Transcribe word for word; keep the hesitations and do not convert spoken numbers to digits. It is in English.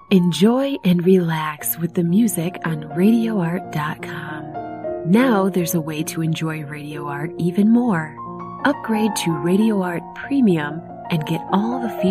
Enjoy and relax with the music on radio art dot com. Now there's a way to enjoy Radio Art even more. Upgrade to Radio Art Premium and get all the features